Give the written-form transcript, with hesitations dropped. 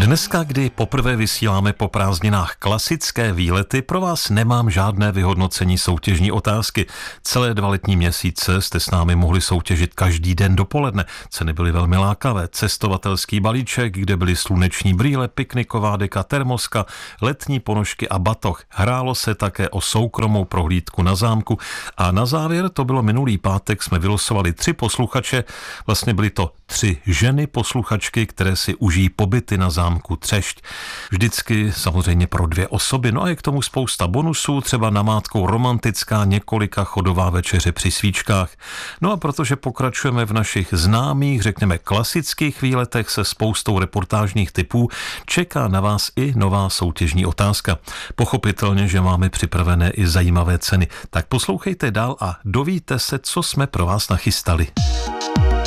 Dneska, kdy poprvé vysíláme po prázdninách klasické výlety, pro vás nemám žádné vyhodnocení soutěžní otázky. Celé 2 letní měsíce jste s námi mohli soutěžit každý den dopoledne. Ceny byly velmi lákavé. Cestovatelský balíček, kde byly sluneční brýle, pikniková deka, termoska, letní ponožky a batoh. Hrálo se také o soukromou prohlídku na zámku. A na závěr, to bylo minulý pátek, jsme vylosovali 3 posluchače. Vlastně byly to 3 ženy posluchačky, které si užijí pobyty na zámku Třešť. Vždycky samozřejmě pro 2 osoby, no a je k tomu spousta bonusů, třeba namátkou romantická několika chodová večeře při svíčkách. No a protože pokračujeme v našich známých, řekněme klasických výletech se spoustou reportážních typů, čeká na vás i nová soutěžní otázka. Pochopitelně, že máme připravené i zajímavé ceny. Tak poslouchejte dál a dovíte se, co jsme pro vás nachystali.